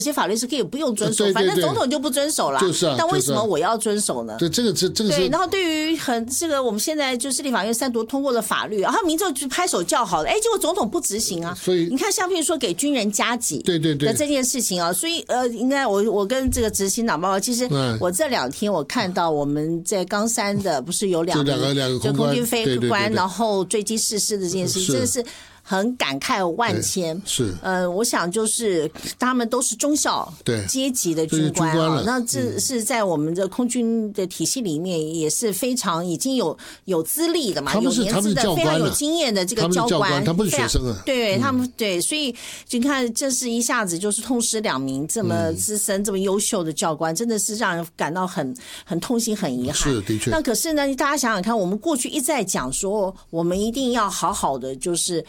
些法律是可以不用遵守， 对对对， 反正总统就不遵守了， 就是啊， 但为什么我要遵守呢？ 对，这个对，然后对于这个我们现在就是立法院3读通过的法律，然后民众就拍手叫好了，结果总统不执行啊。 所以你看，像譬如说给军人加给的这件事情啊，所以应该我跟这个执行长报告，其实我这2天我看到我们在冈山的不是有两个空军飞官，然后坠机逝世的这件事情，真的是很感慨万千。 是， 我想就是他们都是中校阶级的军官啊，那这是在我们的空军的体系里面也是非常已经有资历的嘛，有年资的，非常有经验的这个教官， 他不是学生啊， 对他们对，所以就看这是一下子就是痛失2名这么资深、这么优秀的教官，真的是让人感到很痛心、很遗憾。 是的确。 那可是呢，大家想想看，我们过去一直在讲说，我们一定要好好的就是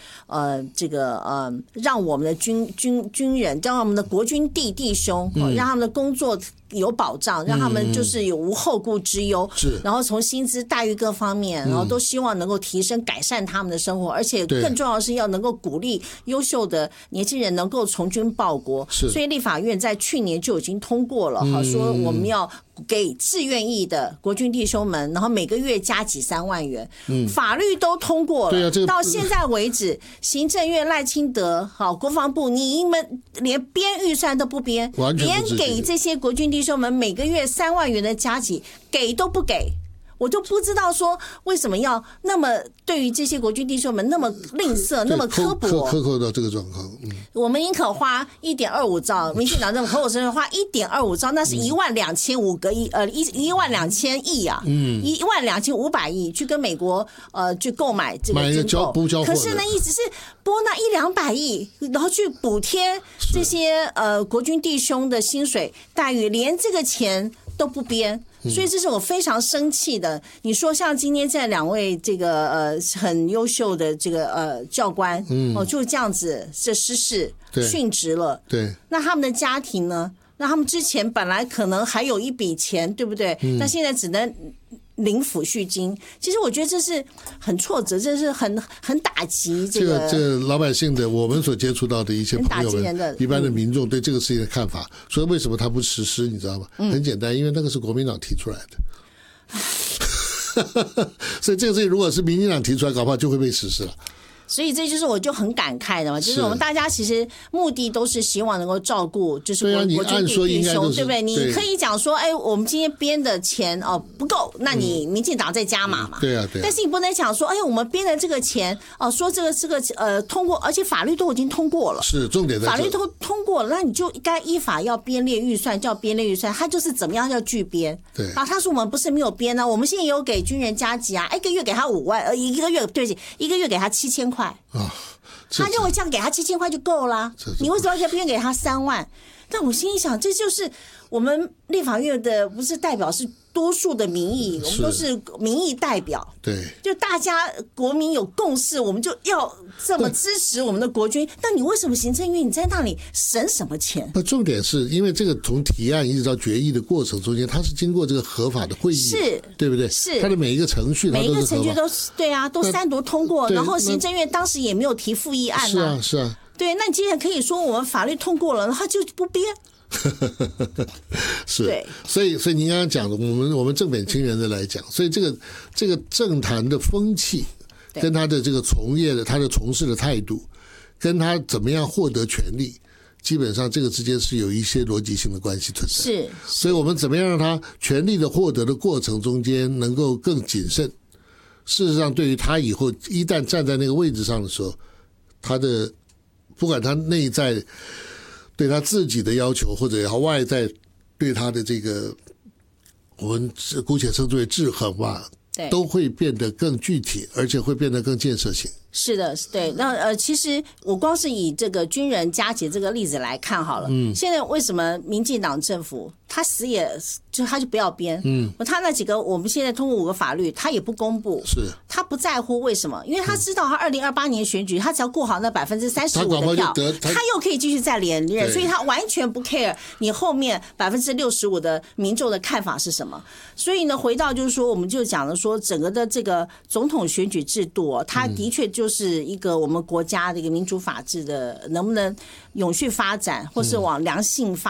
让我们的军人，让我们的国军弟兄，让他们的工作有保障，让他们就是有无后顾之忧，然后从薪资待遇各方面，然后都希望能够提升改善他们的生活，而且更重要的是要能够鼓励优秀的年轻人能够从军报国。所以立法院在去年就已经通过了，说我们要给志愿役的国军弟兄们，然后每个月加给3万元，法律都通过了，到现在为止，行政院赖清德国防部你们连编预算都不编，连给这些国军弟兄们每个月3万元的加给给都不给。我就不知道说为什么要那么对于这些国军弟兄们那么吝啬，那么刻薄， 苛刻到这个状况。 我们宁可花1.25兆，民进党这种口口声声花1.25兆，那是12500个亿，12000亿啊，12500亿去跟美国去购买这个军购，可是呢，一直是拨那100-200亿，然后去补贴这些国军弟兄的薪水待遇，连这个钱都不编。所以这是我非常生气的。你说像今天这2位这个很优秀的这个教官，就这样子这失事殉职了。 对， 那他们的家庭呢？那他们之前本来可能还有一笔钱，对不对？那现在只能领抚恤金。其实我觉得这是很挫折，这是很打击这个老百姓的，我们所接触到的一些朋友们，一般的民众对这个事情的看法。所以为什么他不实施，你知道吗？很简单，因为那个是国民党提出来的。所以这个事情如果是民进党提出来，搞不好就会被实施了。 所以这就是我就很感慨的嘛，就是我们大家其实目的都是希望能够照顾，就是国军弟兄，对不对？你可以讲说，我们今天编的钱不够，那你民进党再加码嘛。 对啊，对啊。 但是你不能讲说，我们编的这个钱说这个通过，而且法律都已经通过了， 是重点在这， 法律都通过了，那你就该依法要编列预算，叫编列预算，他就是怎么样要拒编。 对啊，他说我们不是没有编呢，我们现在也有给军人加给啊，一个月给他5万，一个月给他7000块。他认为这样给他7000块就够了，你为什么要偏给他3万？但我心里想，这就是我们立法院的不是代表，是多数的民意，我们都是民意代表。 对， 就大家国民有共识，我们就要这么支持我们的国军。但你为什么行政院你在那里省什么钱？ 重点是因为这个从提案一直到决议的过程中间，它是经过这个合法的会议，是，对不对？是，它的每一个程序， 每一个程序都是对啊，都3读通过，然后行政院当时也没有提复议案啊， 是啊。 对，那你既然可以说我们法律通过了，他就不编。 是，所以您刚刚讲的，我们正本清源的来讲，所以这个政坛的风气，跟他的这个从业的他的从事的态度，跟他怎么样获得权利，基本上这个之间是有一些逻辑性的关系存在。是，所以我们怎么样让他权利的获得的过程中间能够更谨慎？事实上，对于他以后一旦站在那个位置上的时候，他的不管他内在对他自己的要求，或者外在对他的这个我们姑且称之为制衡吧，都会变得更具体，而且会变得更建设性。 是的，对。那其实我光是以这个军人加给这个例子来看好了，现在为什么民进党政府他死也他就不要编，他那几个我们现在通过5个法律他也不公布，是他不在乎，为什么？因为他知道他2028年选举他只要过好那35%的票，他又可以继续再连任，所以他完全不 care 你后面65%的民众的看法是什么。所以呢，回到就是说，我们就讲了说，整个的这个总统选举制度它的确就是一个我们国家的一个民主法治的能不能永续发展，或是往良性发